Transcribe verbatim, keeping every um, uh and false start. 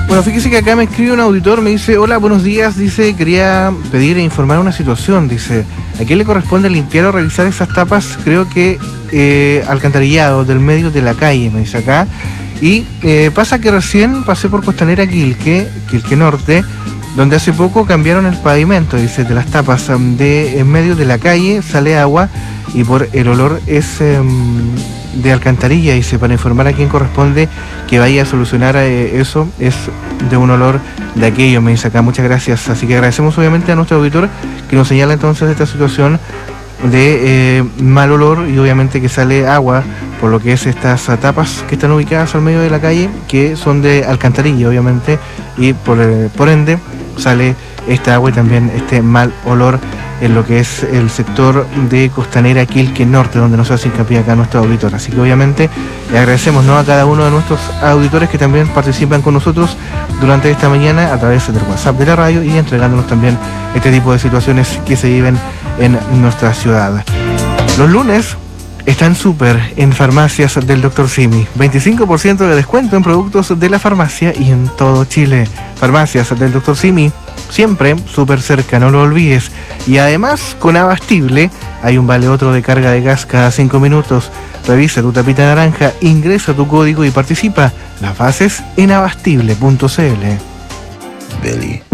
Bueno, fíjese que acá me escribe un auditor, me dice, hola, buenos días, dice, quería pedir e informar una situación, dice, ¿a quién le corresponde limpiar o revisar esas tapas? Creo que eh, alcantarillado del medio de la calle, me dice acá. Y eh, pasa que recién pasé por Costanera Quilque, Quilque Norte, donde hace poco cambiaron el pavimento, dice, de las tapas de en medio de la calle sale agua y por el olor es eh, de alcantarilla, dice, para informar a quién corresponde que vaya a solucionar eh, eso, es de un olor de aquello, me dice acá, muchas gracias. Así que agradecemos obviamente a nuestro auditor que nos señala entonces esta situación de eh, mal olor y obviamente que sale agua por lo que es estas tapas que están ubicadas al medio de la calle, que son de alcantarilla obviamente, y por, eh, por ende sale esta agua y también este mal olor en lo que es el sector de Costanera Quilque Norte, donde nos hace hincapié acá nuestro auditor. Así que obviamente le agradecemos, ¿no?, a cada uno de nuestros auditores que también participan con nosotros durante esta mañana a través del WhatsApp de la radio y entregándonos también este tipo de situaciones que se viven en nuestra ciudad. Los lunes están súper en farmacias del doctor Simi. veinticinco por ciento de descuento en productos de la farmacia y en todo Chile. Farmacias del doctor Simi, siempre súper cerca, no lo olvides. Y además, con Abastible, hay un vale otro de carga de gas cada cinco minutos. Revisa tu tapita naranja, ingresa tu código y participa. Las bases en abastible punto c l. Belly.